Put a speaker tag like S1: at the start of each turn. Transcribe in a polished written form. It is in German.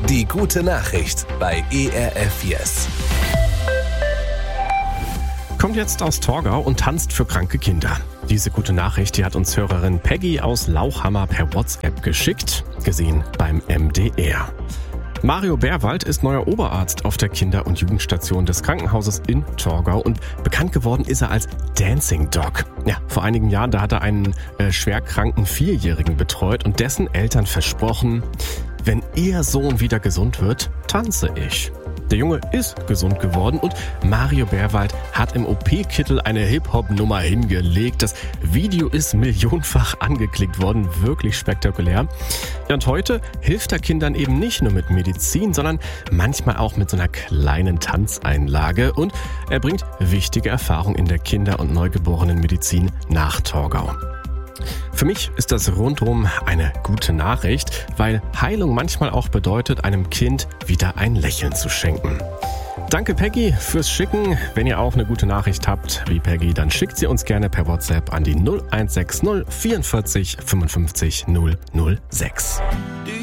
S1: Die gute Nachricht bei ERF Yes.
S2: Kommt jetzt aus Torgau und tanzt für kranke Kinder. Diese gute Nachricht, die hat uns Hörerin Peggy aus Lauchhammer per WhatsApp geschickt, gesehen beim MDR. Mario Bärwald ist neuer Oberarzt auf der Kinder- und Jugendstation des Krankenhauses in Torgau und bekannt geworden ist er als Dancing Dog. Ja, vor einigen Jahren, da hat er einen schwerkranken Vierjährigen betreut und dessen Eltern versprochen, wenn ihr Sohn wieder gesund wird, tanze ich. Der Junge ist gesund geworden und Mario Bärwald hat im OP-Kittel eine Hip-Hop-Nummer hingelegt. Das Video ist millionenfach angeklickt worden, wirklich spektakulär. Ja, und heute hilft er Kindern eben nicht nur mit Medizin, sondern manchmal auch mit so einer kleinen Tanzeinlage. Und er bringt wichtige Erfahrungen in der Kinder- und Neugeborenenmedizin nach Torgau. Für mich ist das rundum eine gute Nachricht, weil Heilung manchmal auch bedeutet, einem Kind wieder ein Lächeln zu schenken. Danke Peggy fürs Schicken. Wenn ihr auch eine gute Nachricht habt wie Peggy, dann schickt sie uns gerne per WhatsApp an die 0160 44 55 006.